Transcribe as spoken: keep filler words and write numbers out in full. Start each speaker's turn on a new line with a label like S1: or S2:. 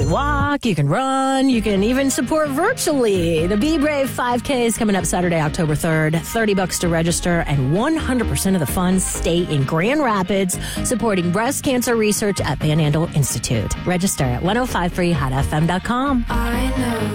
S1: can walk, you can run, you can even support virtually. The Be Brave five K is coming up Saturday, October third. thirty bucks to register, and one hundred percent of the funds stay in Grand Rapids, supporting breast cancer research at Van Andel Institute. Register at ten fifty-three hot f m dot com.
S2: I know.